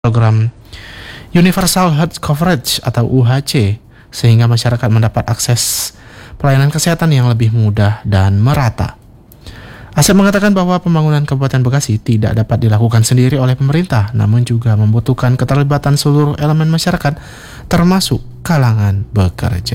program Universal Health Coverage atau UHC, sehingga masyarakat mendapat akses pelayanan kesehatan yang lebih mudah dan merata. Asep mengatakan bahwa pembangunan Kabupaten Bekasi tidak dapat dilakukan sendiri oleh pemerintah, namun juga membutuhkan keterlibatan seluruh elemen masyarakat, termasuk kalangan bekerja.